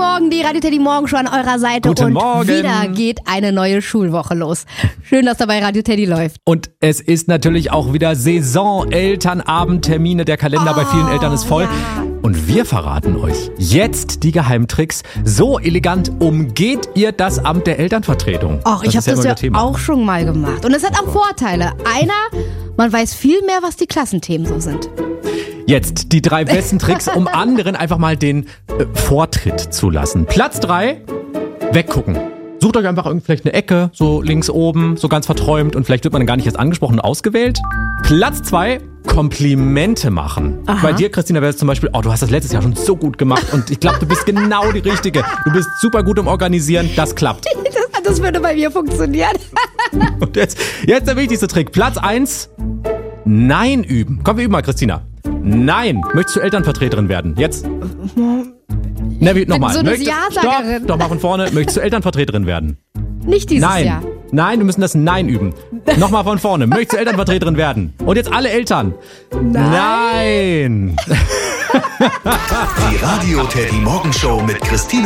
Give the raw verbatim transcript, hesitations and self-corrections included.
Morgen, die Radio Teddy Morgenshow an eurer Seite. Guten und Morgen. wieder geht eine neue Schulwoche los. Schön, dass dabei Radio Teddy läuft. Und es ist natürlich auch wieder Saison, Elternabendtermine, der Kalender oh, bei vielen Eltern ist voll. Ja. Und wir verraten euch jetzt die Geheimtricks. So elegant umgeht ihr das Amt der Elternvertretung. Ach, ich habe das ja Thema. auch schon mal gemacht. Und es hat auch Vorteile. Einer, man weiß viel mehr, was die Klassenthemen so sind. Jetzt die drei besten Tricks, um anderen einfach mal den äh, Vortritt zu lassen. Platz drei, weggucken. Sucht euch einfach irgendwie vielleicht eine Ecke, so links oben, so ganz verträumt und vielleicht wird man dann gar nicht erst angesprochen und ausgewählt. Platz zwei, Komplimente machen. Aha. Bei dir, Christina, wäre es zum Beispiel, oh, du hast das letztes Jahr schon so gut gemacht und ich glaube, du bist genau die Richtige. Du bist super gut im Organisieren, das klappt. Das, das würde bei mir funktionieren. Und jetzt, jetzt der wichtigste Trick. Platz eins, Nein üben. Komm, wir üben mal, Christina. Nein. Möchtest du Elternvertreterin werden? Jetzt. Na, wie, nochmal. so eine Möchtest- Ja-Sagerin. Stopp, doch mal von vorne. Möchtest du Elternvertreterin werden? Nicht dieses Nein. Jahr. Nein, wir müssen das Nein üben. Nochmal von vorne. Möchtest du Elternvertreterin werden? Und jetzt alle Eltern. Nein. Die Radio Teddy Morgenshow mit Christina